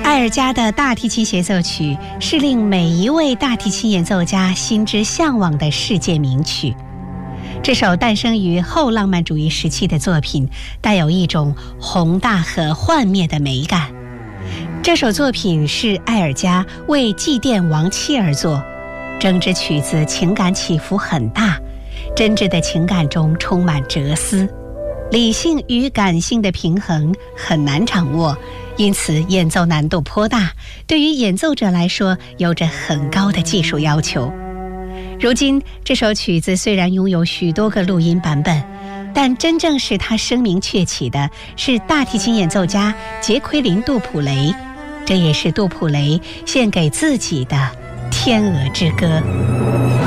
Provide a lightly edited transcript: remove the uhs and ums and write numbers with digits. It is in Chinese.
埃尔加的大提琴协奏曲是令每一位大提琴演奏家心之向往的世界名曲。这首诞生于后浪漫主义时期的作品，带有一种宏大和幻灭的美感。这首作品是埃尔加为祭奠亡妻而作，整支曲子情感起伏很大，真挚的情感中充满哲思，理性与感性的平衡很难掌握，因此演奏难度颇大，对于演奏者来说有着很高的技术要求。如今这首曲子虽然拥有许多个录音版本，但真正使它声名鹊起的是大提琴演奏家杰奎琳·杜普雷，这也是杜普雷献给自己的《天鹅之歌》。